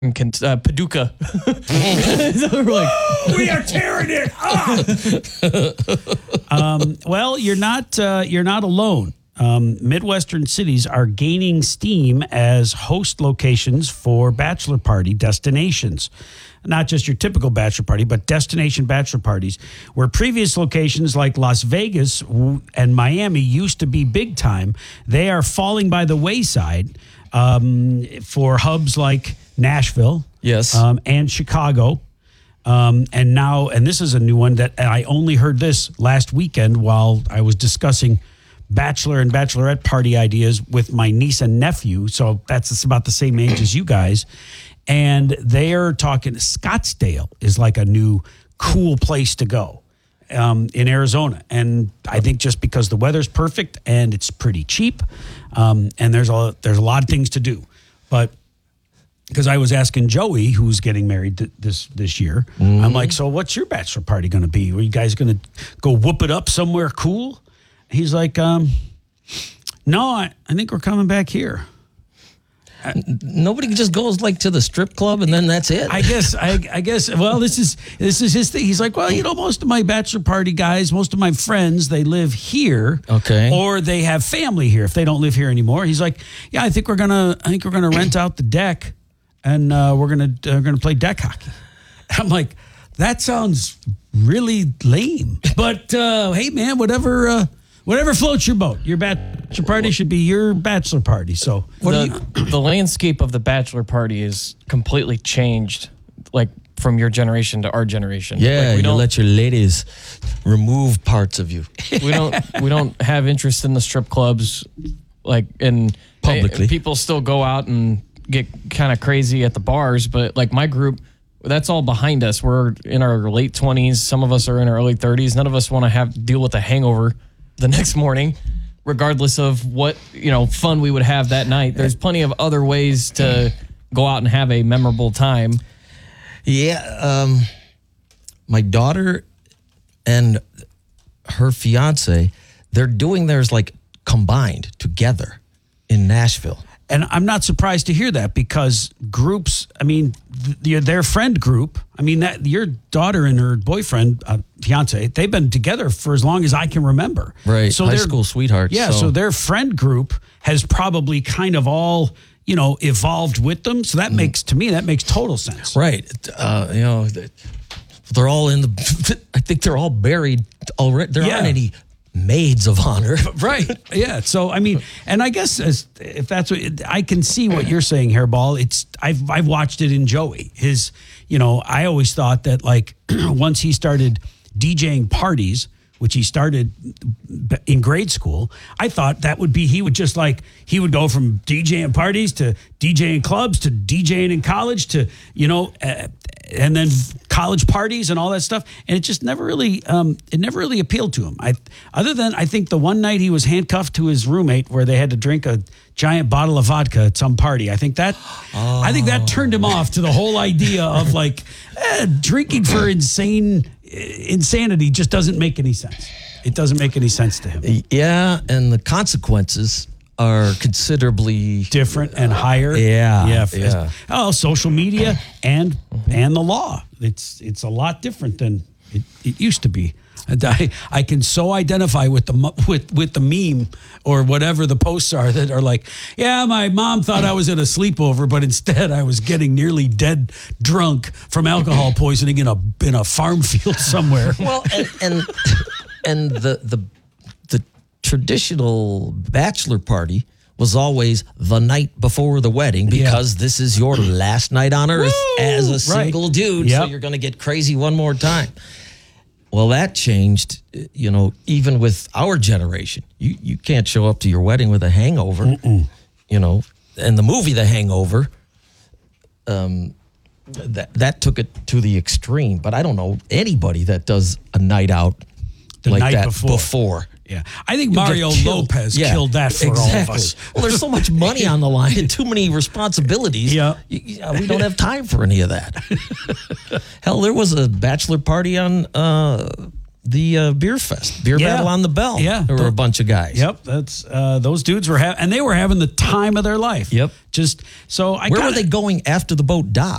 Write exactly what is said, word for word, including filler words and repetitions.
uh, Paducah. So we're like, we are tearing it up. um, well, you're not uh, you're not alone. Um, Midwestern cities are gaining steam as host locations for bachelor party destinations. Not just your typical bachelor party, but destination bachelor parties, where previous locations like Las Vegas and Miami used to be big time. They are falling by the wayside um, for hubs like Nashville, yes, um, and Chicago. Um, and now, and this is a new one that I only heard this last weekend while I was discussing bachelor and bachelorette party ideas with my niece and nephew. So that's about the same age as you guys. And they're talking, Scottsdale is like a new cool place to go um, in Arizona. And I think just because the weather's perfect and it's pretty cheap, um, and there's a, there's a lot of things to do. But because I was asking Joey, who's getting married th- this this year, mm-hmm. I'm like, so what's your bachelor party going to be? Are you guys going to go whoop it up somewhere cool? He's like, um, no, I, I think we're coming back here. Nobody just goes like to the strip club and then that's it. I guess. I, I guess. Well, this is this is his thing. He's like, well, you know, most of my bachelor party guys, most of my friends, they live here, okay, or they have family here. If they don't live here anymore, he's like, yeah, I think we're gonna, I think we're gonna rent out the deck, and uh, we're gonna uh, we're gonna play deck hockey. I'm like, that sounds really lame, but uh, hey, man, whatever. Uh, Whatever floats your boat. Your bachelor party should be your bachelor party. So what the, do you- the landscape of the bachelor party is completely changed, like from your generation to our generation. Yeah, like we you don't let your ladies remove parts of you. We don't we don't have interest in the strip clubs, like and publicly. People still go out and get kind of crazy at the bars, but like my group, that's all behind us. We're in our late twenties. Some of us are in our early thirties. None of us want to have deal with a hangover the next morning, regardless of what, you know, fun we would have that night. There's plenty of other ways to go out and have a memorable time. Yeah. Um, my daughter and her fiance, they're doing theirs like combined together in Nashville. And I'm not surprised to hear that because groups, I mean, th- their friend group, I mean, that your daughter and her boyfriend, uh, fiance, they've been together for as long as I can remember. Right. So high their- school sweethearts. Yeah. So. so their friend group has probably kind of all, you know, evolved with them. So that mm. makes, to me, that makes total sense. Right. Uh, you know, they're all in the, I think they're all buried already. There Yeah. aren't any maids of honor. Right. Yeah. So, I mean, and I guess as, if that's what, I can see what you're saying, Hairball. It's, I've, I've watched it in Joey. His, you know, I always thought that like once he started DJing parties, which he started in grade school, I thought that would be, he would just like, he would go from DJing parties to DJing clubs to DJing in college to, you know, uh, and then college parties and all that stuff. And it just never really, um, it never really appealed to him. I, other than I think the one night he was handcuffed to his roommate where they had to drink a giant bottle of vodka at some party. I think that, oh. I think that turned him off to the whole idea of like eh, drinking for insane insanity just doesn't make any sense. It doesn't make any sense to him. Yeah. And the consequences are considerably different and higher. Yeah, yeah. yeah. Oh, social media and and the law. It's it's a lot different than it, it used to be. And I I can so identify with the with with the meme or whatever the posts are that are like, yeah, my mom thought I was at a sleepover, but instead I was getting nearly dead drunk from alcohol poisoning in a in a farm field somewhere. Well, and and, and the the. traditional bachelor party was always the night before the wedding because yeah. this is your last night on earth Woo! As a single right. dude. Yep. So you're going to get crazy one more time. Well, that changed, you know, even with our generation. You you can't show up to your wedding with a hangover, Mm-mm. you know, and the movie The Hangover, um, that, that took it to the extreme. But I don't know anybody that does a night out the like night that before. before. Yeah, I think Mario Lopez yeah, killed that for exactly. all of us. Well, there's so much money on the line and too many responsibilities. Yeah. yeah, we don't have time for any of that. Hell, there was a bachelor party on uh, the uh, Beer Fest, Beer yeah. Battle on the Bell. Yeah, there were a bunch of guys. Yep, that's uh, those dudes were having, and they were having the time of their life. Yep. Just so I. Where kinda, were they going after the boat docked?